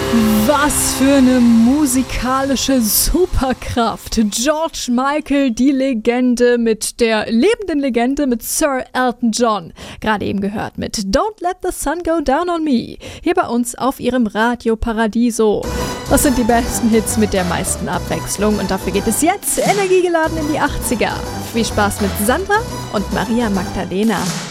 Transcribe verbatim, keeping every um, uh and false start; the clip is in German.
Was für eine musikalische Superkraft. George Michael, die Legende mit der lebenden Legende mit Sir Elton John. Gerade eben gehört mit Don't Let the Sun Go Down on Me. Hier bei uns auf ihrem Radio Paradiso. Das sind die besten Hits mit der meisten Abwechslung und dafür geht es jetzt energiegeladen in die achtziger. Viel Spaß mit Sandra und Maria Magdalena.